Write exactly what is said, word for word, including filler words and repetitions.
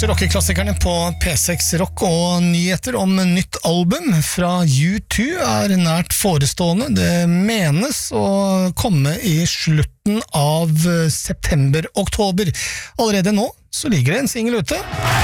Rockeklassikerne på P seks Rock og nyheter om nytt album fra U to er nært forestående. Det menes å komme i slutten av september-oktober. Allerede nå så ligger det en single ute.